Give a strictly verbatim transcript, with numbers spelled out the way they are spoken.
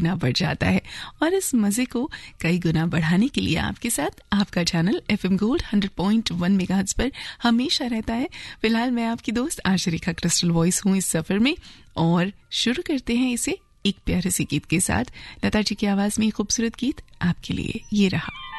गुना बढ़ जाता है। और इस मजे को कई गुना बढ़ाने के लिए आपके साथ आपका channel FM gold hundred point one megahertz पर हमेशा रहता है। फिलहाल मैं आपकी दोस्त आशा रेखा क्रिस्टल वॉइस हूँ इस सफर में, और शुरू करते हैं इसे एक प्यारे से गीत के साथ। लता जी की आवाज में खूबसूरत गीत आपके लिए ये रहा।